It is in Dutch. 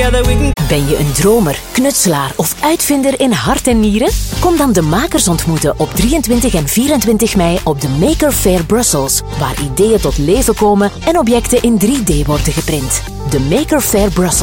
together we can... Ben je een dromer, knutselaar of uitvinder in hart en nieren? Kom dan de makers ontmoeten op 23 en 24 mei op de Maker Faire Brussels, waar ideeën tot leven komen en objecten in 3D worden geprint. De Maker Faire Brussels.